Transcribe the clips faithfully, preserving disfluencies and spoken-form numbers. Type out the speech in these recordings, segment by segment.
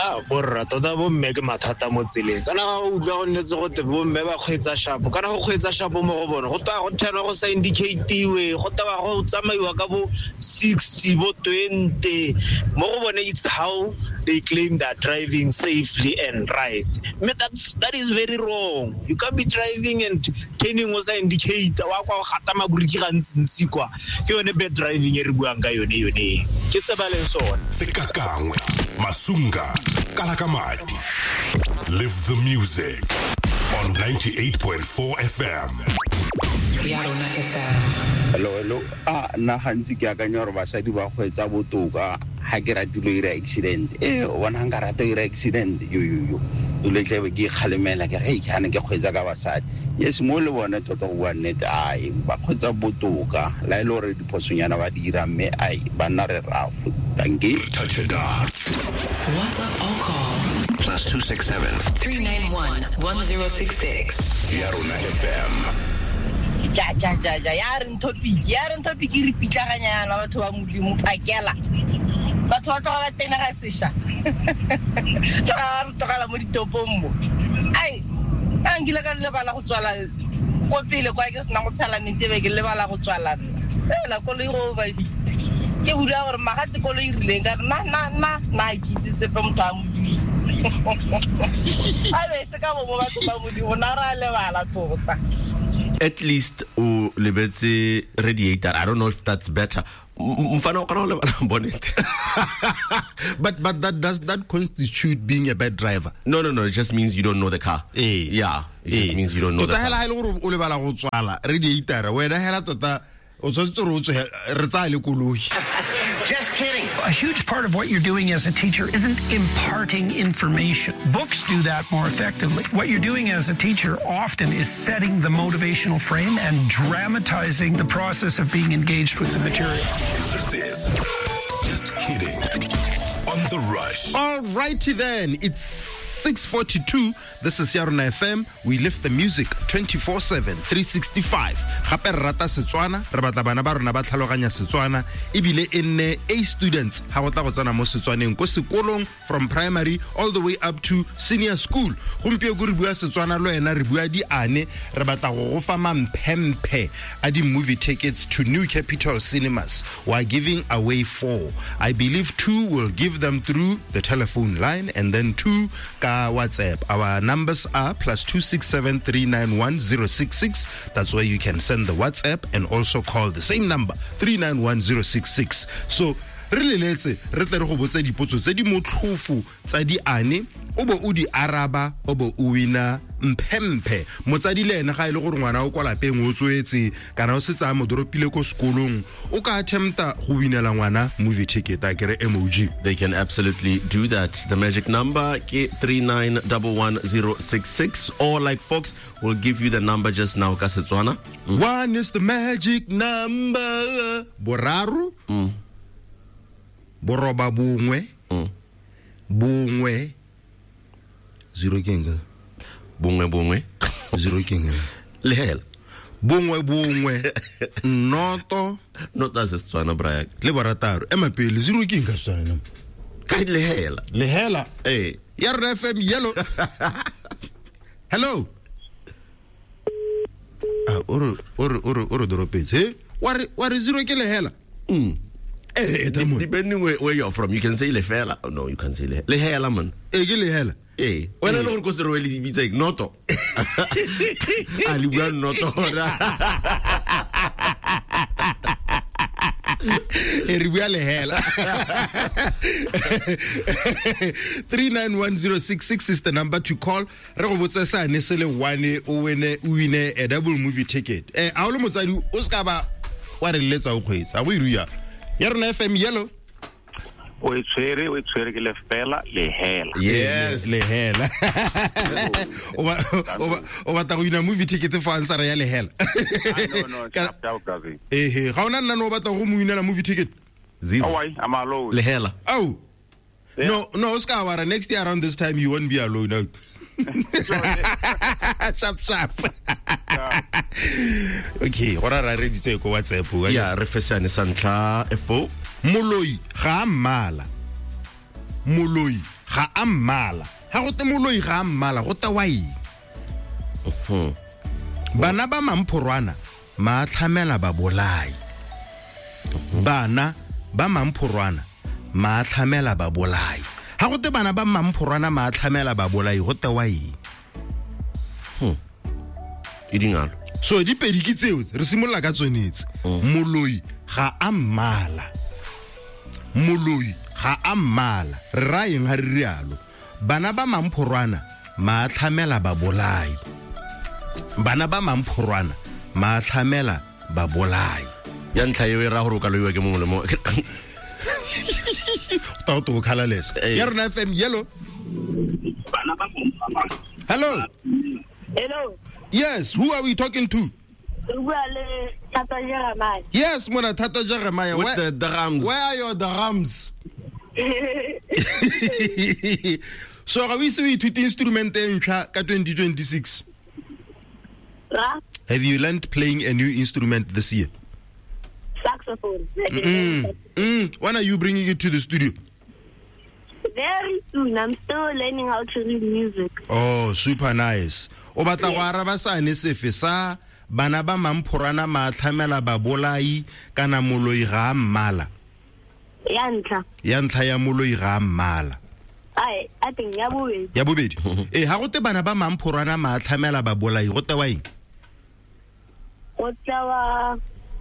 Ah, borra tota bo mme ke mathata mo tseleng. Kana ga o utlwa go nnetse go te bo mme ba kgwetsa shapo. Kana go kgwetsa shapo mo go bona. Go ta go thena go sa indicate-iwe. Go ta ba go tsamaiwa ka bo sixty bo twenty. Mo go bona it's how they claim they're driving safely and right. Me that's that is very wrong. You can't be driving and turning was an indicator. Wa kwa gata maburiki ga ntsi kwa. Ke yone bad driving e re buang ka yone yone. Ke se ba leng sona. Sekakangwe, Masunga, Kalakamati. Live the music on ninety-eight point four F M. Yarona F M. Hello, hello. Ah, na hantsi ke akanya gore basadi ba kgwetsa botoka ha ke ratile ire accident. Eh, wana hanga rato ire accident. Yo yo yo. Dule tlebe ke khalemela ke hey ke hane ke kgwetsa ka basadi. Yes, mo le bona tota go bua nnete ai ba kgwetsa botoka. La ile gore diphosonyana ba dira mme ai ba nna re rafu. Thank you. Touch it up. WhatsApp or call plus two six seven three nine one one zero six six. Yarona F M. Ja ja ja ja yaring topic yaring topic re pitlaganyana batho ba modimo phakela batho ba tloga ba tena ga sesha tloga re tloga mo ditopong mo ai a ngile ka le bala go tswala go pele kwa ke sena go tshala ntse be ke le bala go tswala la ko le go ba ke bula gore magate ko le irile ka na na na na kitse se pe motho a modimo a be se ka bo batho ba modimo na ra le bala tota. At least o lebetse radiator. I don't know if that's better. Mfana o kana le bonnet. But but that does that constitute being a bad driver? No no no, it just means you don't know the car. Eh. Yeah, it just means you don't know the car. Tota hela hela o le bala go tswala radiator wena hela tota o tsotse re tswe re tsa le koloi. Just kidding. A huge part of what you're doing as a teacher isn't imparting information. Books do that more effectively. What you're doing as a teacher often is setting the motivational frame and dramatizing the process of being engaged with the material. This is Just Kidding on The Rush. All righty then, it's six forty-two. This is Yarona F M. We lift the music twenty-four seven, three sixty-five. Gape rata Setswana, re batla bana ba rona ba tlhaloganya Setswana, ebile enne A students ha go tla go tsana mo Setswaneng ko sekolong from primary all the way up to senior school. Gompie go re bua Setswana lo ena re bua di ane, re batla go go fa mampempe a di movie tickets to New Capital Cinemas. We are giving away four. I believe two will give them through the telephone line and then two ka WhatsApp. Our numbers are plus two six seven three nine one zero six six. That's where you can send the WhatsApp and also call the same number three nine one zero six six. So really let's say re tle re go botsa dipotso tse di motlhofu tsa di ane o bo o di araba o bo o wina mpempe motsadi le ena ga ile gore ngwana o kwa lapeng o tswetse kana o se tsa mo doropile ko sekolong o ka attempta go winela ngwana movie ticket a kere emoji. They can absolutely do that. The magic number ke three nine one one zero six six, or like folks will give you the number just now ka Setswana. Mm. One is the magic number. Boraro. Mm. Boroba bongwe. Mm. Bongwe. Zero kinga. Bongwe bongwe. Zero kinga. Lehela. Bongwe bongwe. Noto. Not as Setswana Brian. Le barataro. Ema pele zero kinga Setswana. Kai lehela. Lehela. Hey. Yarona F M yellow. Hello. Ah, oro oro oro oro doropetse. Hey, what what is zero ke lehela? Mm. Eh, depending where, where you're from, you can say lefela. Oh, no, you can say le lehela man. Eh, ke lehela. Eh, when I know go se roeli bitsa noto. Ali bua noto. E re bua lehela. three nine one zero six six is the number to call. Re go botsa sa ne se le one o wene o wine a double movie ticket. Eh, a o le motsadi o ska ba wa re letsa o kgwetsa. A go iruya. Yarona F M yellow. O tswere o tswere ke lefela lehela. Yes, lehela. O ba o ba ta go ina movie ticket for answer ya lehela. No no, tap tap kaze. Eh eh, ga ona nna no ba ta go mo inela movie ticket. Zero. Awai, I'm alone. Lehela. Oh. Yeah. No, no, Oscar, wara next year around this time you won't be alone now. Sharp sharp. Okay, what are ready to go WhatsApp? Yeah, refesane santla F O. Moloi ga mala. Moloi ga a mmala ga go te moloi ga a mmala go te wa eng bana ba mamphorwana ma tlhamela ba bolai bana ba mamphorwana ma tlhamela ba bolai ga go te bana ba mamphorwana ma tlhamela ba bolai go te wa eng hm e dingalo so di pedi ke tseo re simolla ka tsonetse moloi ga a mmala moloi ga a mmala re ra eng ha re rialo bana ba mamphorwana ma tlhamela ba bolai bana ba mamphorwana ma tlhamela ba bolai ya ntlha e ra gore o ka loiwa ke mongwe le mongwe ta to khala lesa ya rona F M yellow hello Hello. Yes, who are we talking to? Tata Jeremiah. Yes, Mona Tata Jeremiah. With where, the drums. Where are your drums? So, are we seeing two instruments in twenty twenty-six? Huh? Have you learned playing a new instrument this year? Saxophone. Mm. Mm. When are you bringing it to the studio? Very soon. I'm still learning how to read music. Oh, super nice. O batla go araba sa ne sefe sa bana ba mamphorana ma tlhamela ba bolai kana moloi ga mmala Ya ntlha. ya ntlha ya moloi ga mmala Ai, I think ya bobedi. ya bobedi eh ha go te bana ba mamphorana ma tlhamela ba bolai go te wa eng Go tla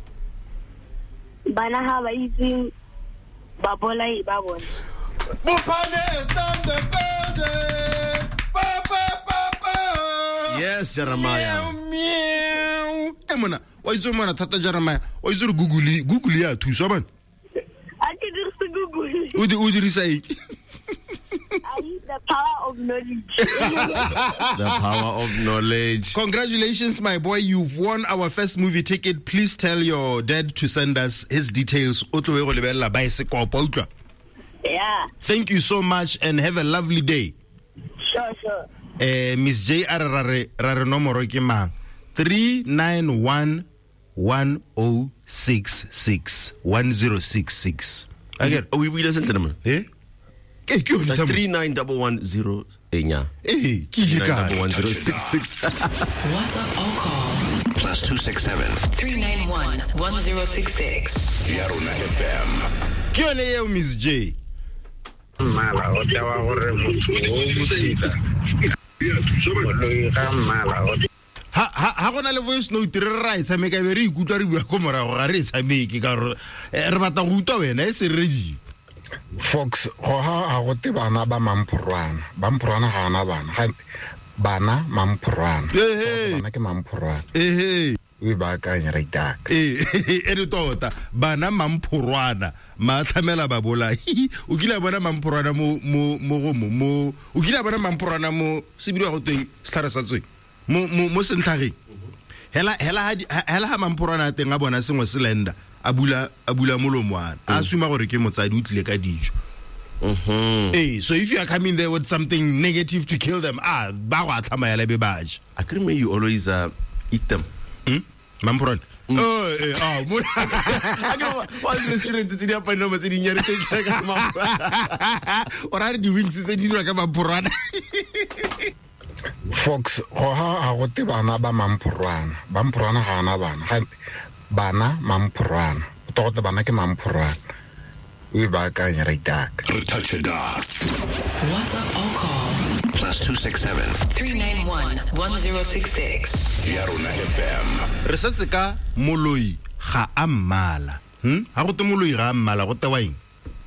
bana ha ba itse ba bolai ba bona. Bopane sound the building ba ba ba ba Yes, Jeremiah. meow e mona wa itse mona Tata Jeremiah wa itse Google Google ya thusa bana I can just Google. o di o dirisa eng I use the power of knowledge. The power of knowledge. Congratulations, my boy. You've won our first movie ticket. Please tell your dad to send us his details. Yeah. Thank you so much and have a lovely day. Sure, sure. Uh, Miss J R Rare Rare nomoro ke mang? three nine one one oh six six one zero six six. Again, we we listen to them. Eh? Eh, ke yone tamo. three nine one one zero enya. Eh, ke ile ka. one zero six six. WhatsApp all call. Plus two six seven. three nine one one zero six six. Yarona F M. Ke yone eo Miss J. Mala o te wa gore motho o busita ga mala o ha ha ha gona le voice note re ra e tshameka be re ikutwa re bua go morago ga re e tshameke ka re re batla go utwa wena e se ready Fox go ha ha go te bana ba mamphorwana ba mamphorwana ga ana bana ga bana mamphorwana eh bana ke mamphorwana eh we ba ka nya re taka eh e re tota bana mamphorwana ma tlhamela ba bola o kila bona mamphorwana mo mo mo mo o kila bona mamphorwana mo se bidwa go teng stlhare sa tswe mo mo mo sentlhageng hela hela hela ha mamphorwana teng a bona sengwe selenda a bula a bula molomwana a suma gore ke motsadi o tlile ka dijo Mhm. Hey, so if you are coming there with something negative to kill them, ah, ba wa tlhama ya lebe baje. I can make you always uh, eat them. Hmm? Mampuran. Mm. Oh, eh, ah, mo. I go one restaurant tse di apa no tse di nyane tse tla ka mampuran. Ora di wings tse di dira ka mampuran. Fox go ha ha go te bana ba mamphorwana ba mamphorwana ga ana bana ga bana mamphorwana o to go te bana ke mamphorwana we ba ka nya re taka Touch it up. WhatsApp all call. Plus two six seven. three nine one one zero six six. Yarona F M. Re setse ka moloi ga a mmala. Hm? Ha go te moloi ga a mmala go te wa eng?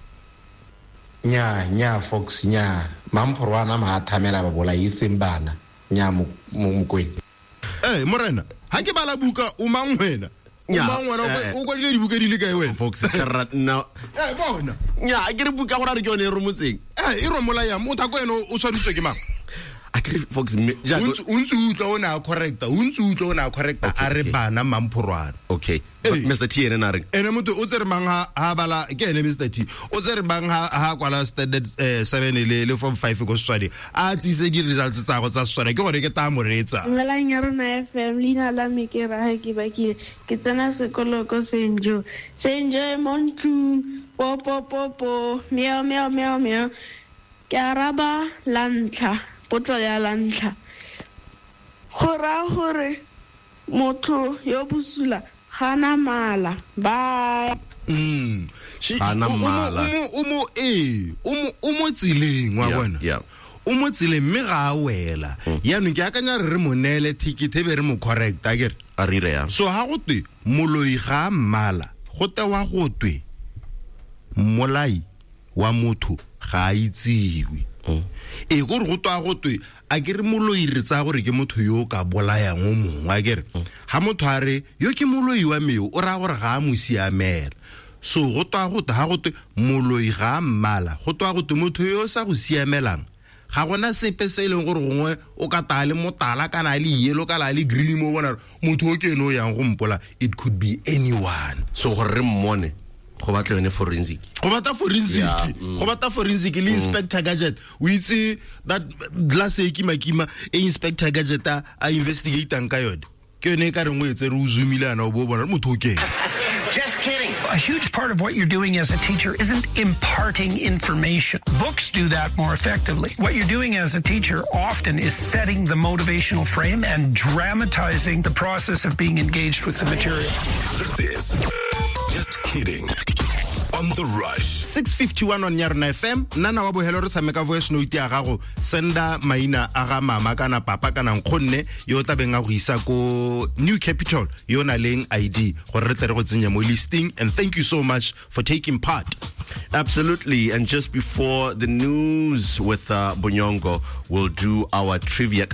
nya nya Fox nya mamphorwana ma thamela ba bola iseng bana nya mo mokwe Eh, morena, ha ke bala buka o mang wena? O Nya, mang wena eh, o kwa di buka di le kae wena? Folks, karat now. Eh, bona. Nya, a ke re buka go ra re ke yone e romotseng. Eh, e romola ya motho ka ena o tshwaritswe ke mang? A ke re Fox me ja. Untse utla o na correcta, untse utla o na correcta a re bana mamphorwana. Okay. Hey. Mister T ene na re. Ene motho o tsere mang ha ha bala ke ene Mister T o tsere bang ha ha kwala standard seven le le form five go study a tsise di results tsa go tsa study ke gore ke ta moretsa Ngalang ya rona F M lina la me ke ra ke ba ke ke tsena sekolo ko Senjo Senjo Montlu po po po po meow meow meow meow ke araba la ntlha potso ya la ntlha go ra gore motho yo busula gana mala bye. Mm. She, Hana o- o mo- mala. o mo- o mo eh o mo o mo tseleng wa Yeah, bona yeah. o mo tseleng mme ga a wela yaanong ke akanya re re mo neele ticket e be re mo correct a kere a rire yang so ha go twe moloi ga a mmala go tewa go twe molai wa motho ga a itsiwe e gore go twa go twe a ke re moloi re tsaya gore ke motho yo o ka bolayang o mongwe a kere ga motho a re yo ke moloi wa meo o raya gore ga a mo siamela so go twa go twe ga go twe moloi ga a mmala go twa go twe motho yo o sa go siamelang ga gona sepe se e leng gore gongwe o ka taa le motala kana le yellow kana le green mo bona motho o ke eno o yang go mpola it could be anyone so gore re mmone go batla yone forensic go bata forensic Yeah, mm. go bata forensic le inspector gadget o itse that glass e kima kima e inspector gadget a a investigating ka yone ke yone e ka reng o etse re o zoomile ana o bo bona motho o ke Just kidding. A huge part of what you're doing as a teacher isn't imparting information. Books do that more effectively. What you're doing as a teacher often is setting the motivational frame and dramatizing the process of being engaged with the material. This is Just Kidding on The Rush. six fifty-one on Yarna F M nana wa bohelo re sameka voice note ya gago senda maina a ga mama kana papa kana nkgonne yo tla benga go isa ko New Capital yo na leng I D gore re tle re go tsenya mo listing and thank you so much for taking part. Absolutely. And just before the news with uh, Bonyongo, we'll do our trivia.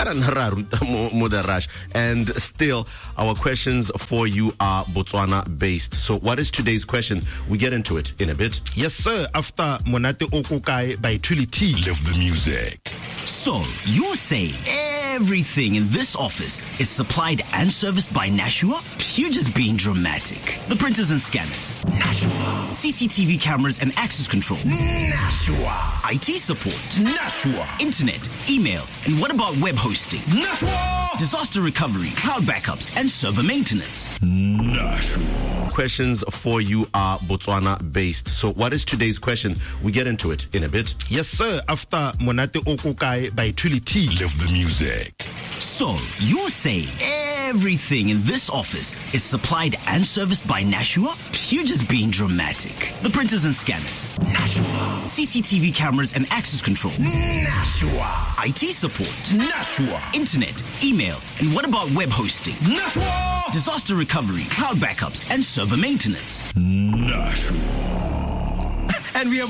And still, our questions for you are Botswana based. So what is today's question? We get into it in a bit. Yes sir, after Monate Okokai by Trinity. Live the music. So, you're saying everything in this office is supplied and serviced by Nashua? You're just being dramatic. The printers and scanners. Nashua. C C T V cameras and access control. Nashua. I T support. Nashua. Internet, email, and what about web hosting? Nashua. Disaster recovery, cloud backups, and server maintenance. Nashua. Questions for you are Botswana based. So what is today's question? We get into it in a bit. Yes sir, after Monate Okokai by Trinity. Live the music. So, you're saying everything in this office is supplied and serviced by Nashua? You're just being dramatic. The printers and scanners. Nashua. C C T V cameras and access control. Nashua. I T support. Nashua. Internet, email, and what about web hosting? Nashua. Disaster recovery, cloud backups, and server maintenance. Nashua. And we have